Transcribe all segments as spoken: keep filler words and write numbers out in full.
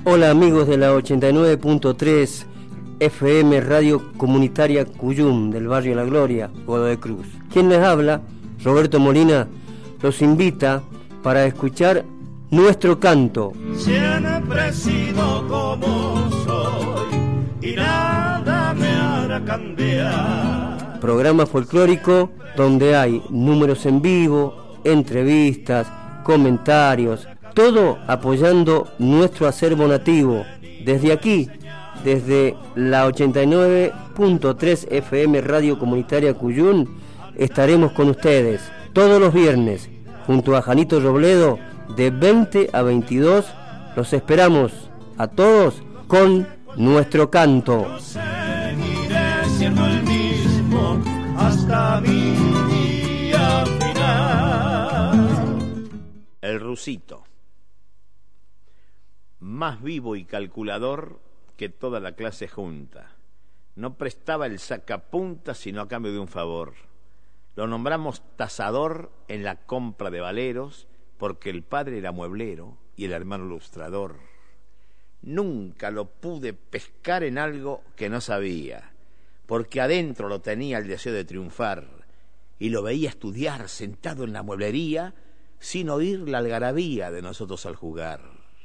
Hola amigos de la ochenta y nueve punto tres F M Radio Comunitaria Cuyum del barrio La Gloria, Godoy Cruz. Quien les habla, Roberto Molina, los invita para escuchar nuestro canto. Siempre he sido como soy y nada me hará cambiar. Programa folclórico donde hay números en vivo, entrevistas, comentarios, todo apoyando nuestro acervo nativo. Desde aquí, desde la ochenta y nueve punto tres F M Radio Comunitaria Cuyum, estaremos con ustedes todos los viernes, junto a Janito Robledo, de veinte a veintidós. Los esperamos a todos con nuestro canto. Yo seguiré siendo el mismo hasta mi día final. El Rusito, más vivo y calculador que toda la clase junta. No prestaba el sacapunta sino a cambio de un favor. Lo nombramos tasador en la compra de valeros, porque el padre era mueblero y el hermano lustrador. Nunca lo pude pescar en algo que no sabía, porque adentro lo tenía el deseo de triunfar, y lo veía estudiar sentado en la mueblería, sin oír la algarabía de nosotros al jugar.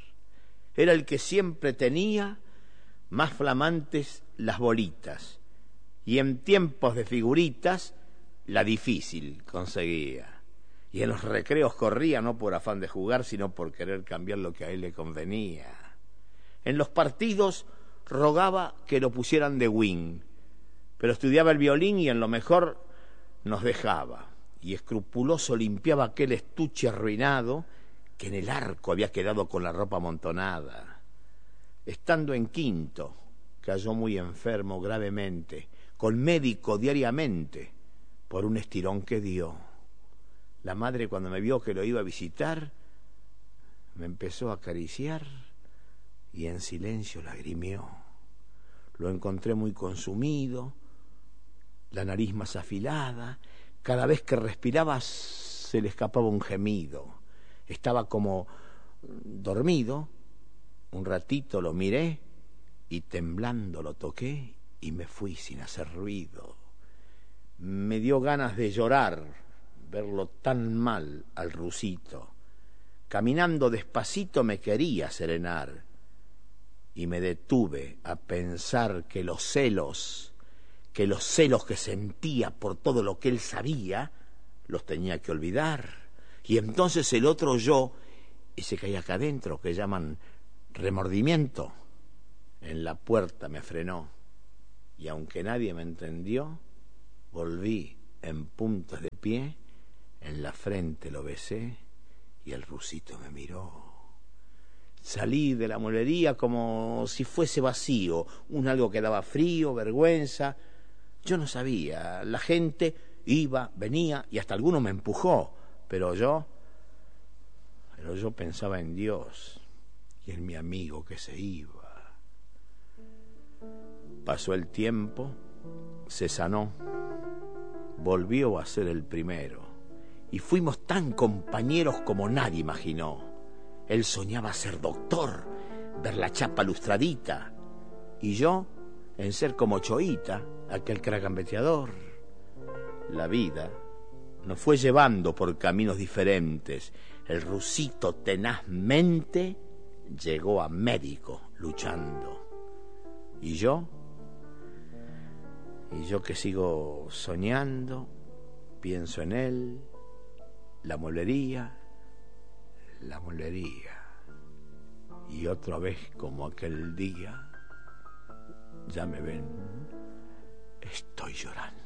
Era el que siempre tenía más flamantes las bolitas, y en tiempos de figuritas la difícil conseguía. Y en los recreos corría no por afán de jugar, sino por querer cambiar lo que a él le convenía. En los partidos rogaba que lo pusieran de wing, pero estudiaba el violín y en lo mejor nos dejaba. Y escrupuloso limpiaba aquel estuche arruinado que en el arco había quedado con la ropa amontonada. Estando en quinto, cayó muy enfermo gravemente, con médico diariamente, por un estirón que dio. La madre, cuando me vio que lo iba a visitar, me empezó a acariciar y en silencio lagrimió. Lo encontré muy consumido, la nariz más afilada. Cada vez que respiraba se le escapaba un gemido. Estaba como dormido. Un ratito lo miré y temblando lo toqué y me fui sin hacer ruido. Me dio ganas de llorar verlo tan mal al Rusito. Caminando despacito me quería serenar y me detuve a pensar que los celos, que los celos que sentía por todo lo que él sabía, los tenía que olvidar. Y entonces el otro yo, ese que hay acá adentro, que llaman remordimiento, en la puerta me frenó. Y aunque nadie me entendió, volví en puntas de pie, en la frente lo besé y el Rusito me miró. Salí de la mueblería como si fuese vacío, un algo que daba frío, vergüenza. Yo no sabía, la gente iba, venía y hasta alguno me empujó, pero yo, pero yo pensaba en Dios y en mi amigo que se iba. Pasó el tiempo, se sanó, volvió a ser el primero. Y fuimos tan compañeros como nadie imaginó. Él soñaba ser doctor, ver la chapa lustradita, y yo en ser como Choita, aquel que era gambeteador. La vida nos fue llevando por caminos diferentes. El Rusito tenazmente llegó a médico luchando. Y yo, y yo que sigo soñando, pienso en él, la mueblería, la mueblería. Y otra vez como aquel día, ya me ven, estoy llorando.